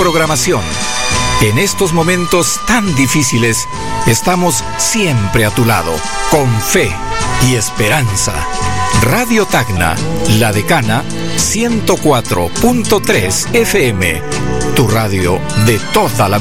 programación. En estos momentos tan difíciles, estamos siempre a tu lado, con fe y esperanza. Radio Tacna, La Decana, 104.3 FM, tu radio de toda la vida.